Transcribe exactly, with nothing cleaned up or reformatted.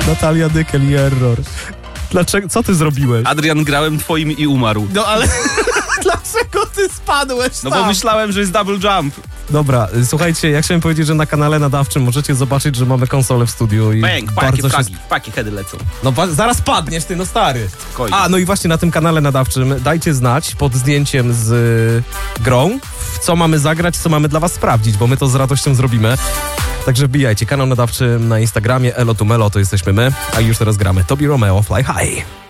Natalia Nykiel i Error. Dlaczego? Co ty zrobiłeś? Adrian, grałem twoim i umarł. No ale dlaczego ty spadłeś No tam? bo myślałem, że jest double jump. Dobra, słuchajcie, ja chciałem powiedzieć, że na kanale nadawczym możecie zobaczyć, że mamy konsolę w studiu i Bang, paki, bardzo się... paki, paki, heady lecą. No ba- zaraz padniesz ty, no stary. Spokojnie. A, no i właśnie na tym kanale nadawczym dajcie znać pod zdjęciem z y, grą, w co mamy zagrać, co mamy dla was sprawdzić, bo my to z radością zrobimy. Także wbijajcie, kanał nadawczy na Instagramie, Elo to Melo, to jesteśmy my, a już teraz gramy Tobi Romeo, Fly High.